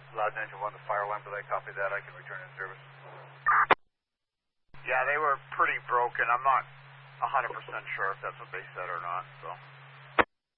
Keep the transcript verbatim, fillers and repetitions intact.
Loud Ninja one, the fire alarm delay, copy that, I can return in service. Yeah, they were pretty broken. I'm not one hundred percent sure if that's what they said or not, so.